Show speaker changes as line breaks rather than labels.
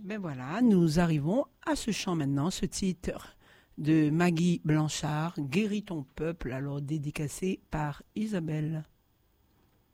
Ben voilà, nous arrivons à ce chant maintenant, ce titre de Maggie Blanchard, Guéris ton peuple, alors dédicacé par Isabelle.